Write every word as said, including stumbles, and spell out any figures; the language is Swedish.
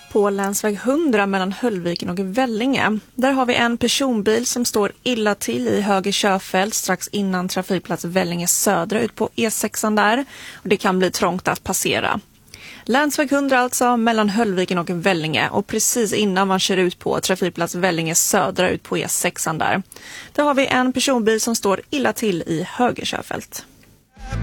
På länsväg hundra mellan Höllviken och Vellinge. Där har vi en personbil som står illa till i höger körfält strax innan trafikplats Vellinge södra ut på E sexan där. Och det kan bli trångt att passera. Länsväg hundra alltså mellan Höllviken och Vellinge och precis innan man kör ut på trafikplats Vellinge södra ut på E sexan där. Där har vi en personbil som står illa till i höger körfält.